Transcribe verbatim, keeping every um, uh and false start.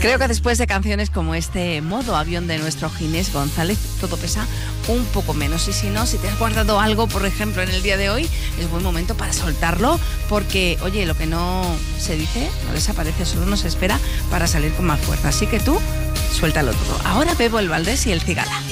Creo que después de canciones como este Modo Avión de nuestro Ginés González, todo pesa un poco menos. Y si no, si te has guardado algo, por ejemplo, en el día de hoy, es buen momento para soltarlo, porque, oye, lo que no se dice no desaparece, solo nos espera para salir con más fuerza. Así que tú, suéltalo todo. Ahora Bebo el Valdés y el Cigala.